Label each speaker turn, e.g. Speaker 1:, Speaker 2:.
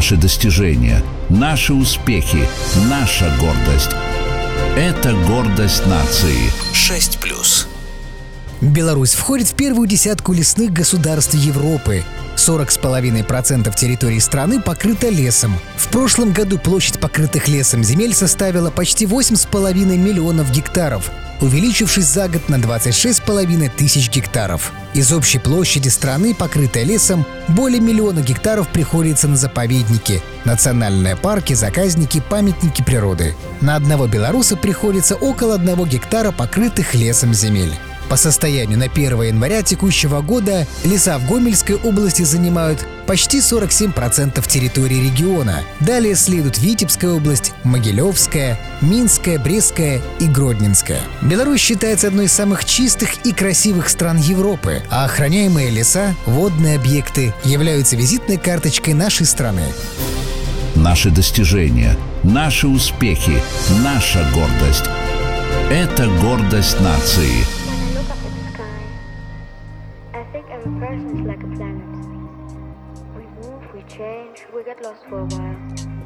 Speaker 1: Наши достижения, наши успехи, наша гордость. Это гордость нации. 6+.
Speaker 2: Беларусь входит в первую десятку лесных государств Европы. 40,5% территории страны покрыто лесом. В прошлом году площадь покрытых лесом земель составила почти 8,5 миллионов гектаров, увеличившись за год на 26,5 тысяч гектаров. Из общей площади страны, покрытой лесом, более миллиона гектаров приходится на заповедники, национальные парки, заказники, памятники природы. На одного белоруса приходится около 1 гектара покрытых лесом земель. По состоянию на 1 января текущего года леса в Гомельской области занимают почти 47% территории региона. Далее следуют Витебская область, Могилевская, Минская, Брестская и Гродненская. Беларусь считается одной из самых чистых и красивых стран Европы, а охраняемые леса, водные объекты являются визитной карточкой нашей страны.
Speaker 1: Наши достижения, наши успехи, наша гордость. Это гордость нации.
Speaker 3: Every person is like a planet. We move, we change, we get lost for a while.